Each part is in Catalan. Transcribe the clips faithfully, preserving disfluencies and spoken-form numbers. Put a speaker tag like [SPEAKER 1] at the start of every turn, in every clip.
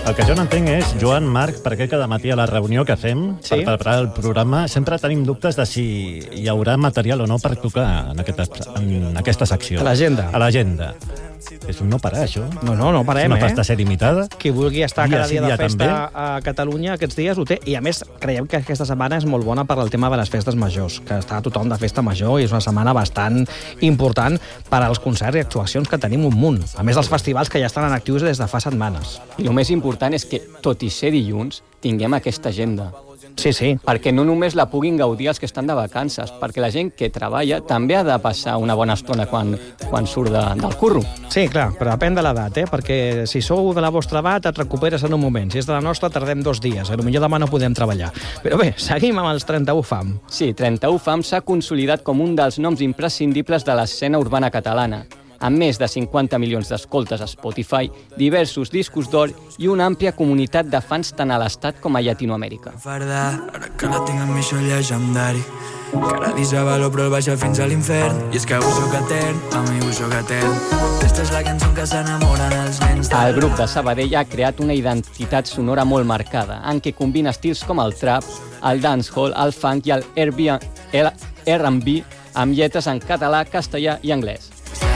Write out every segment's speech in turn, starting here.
[SPEAKER 1] El que jo no entenc és, Joan, Marc, per què cada matí a la reunió que fem sí? per preparar el programa sempre tenim dubtes de si hi haurà material o no per tocar en aquesta, en aquesta secció.
[SPEAKER 2] A l'agenda.
[SPEAKER 1] A l'agenda. És un no parar, això.
[SPEAKER 2] No, no, no parem,
[SPEAKER 1] és una
[SPEAKER 2] eh?
[SPEAKER 1] festa ser limitada.
[SPEAKER 2] Qui vulgui estar
[SPEAKER 1] dia
[SPEAKER 2] cada dia
[SPEAKER 1] sí,
[SPEAKER 2] de
[SPEAKER 1] dia
[SPEAKER 2] festa
[SPEAKER 1] també.
[SPEAKER 2] a Catalunya aquests dies ho té. I, a més, creiem que aquesta setmana és molt bona per al tema de les festes majors, que està tothom de festa major i és una setmana bastant important per als concerts i actuacions que tenim un munt. A més dels festivals que ja estan en actius des de fa setmanes.
[SPEAKER 3] I el més important és que, tot i ser dilluns, tinguem aquesta agenda.
[SPEAKER 2] Sí, sí.
[SPEAKER 3] Perquè no només la puguin gaudir els que estan de vacances, perquè la gent que treballa també ha de passar una bona estona quan, quan surt de, del curro.
[SPEAKER 2] Sí, clar, però depèn de l'edat, eh? Perquè si sou de la vostra edat et recuperes en un moment. Si és de la nostra tardem dos dies. A lo millor demà no podem treballar. Però bé, seguim amb els trenta-u fam.
[SPEAKER 3] Sí, trenta-u fam s'ha consolidat com un dels noms imprescindibles de l'escena urbana catalana, amb més de cinquanta milions d'escoltes a Spotify, diversos discos d'or i una àmplia comunitat de fans tant a l'Estat com a Llatinoamèrica.
[SPEAKER 4] Ara que la tinc amb mi això llegendari, cada dia valor però el baixa fins a l'infern, i és que ho soc etern, a mi ho soc etern. Aquesta és la cançó que s'enamoren els nens.
[SPEAKER 3] El grup de Sabadell ha creat una identitat sonora molt marcada, en què combina estils com el trap, el dancehall, el funk i el R and B amb lletres en català, castellà i anglès.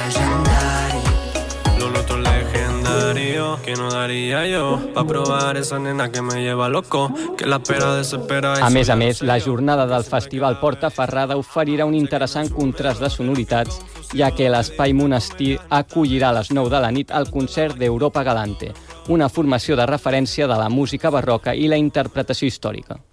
[SPEAKER 5] Lo noto legendario, que no daría yo pa probar esa nena que me lleva loco, que la espera desespera.
[SPEAKER 3] A més a més, la jornada del Festival Porta Ferrada oferirà un interessant contrast de sonoritats, ja que l'Espai Monestir acollirà a les nou de la nit el concert d'Europa Galante, una formació de referència de la música barroca i la interpretació històrica.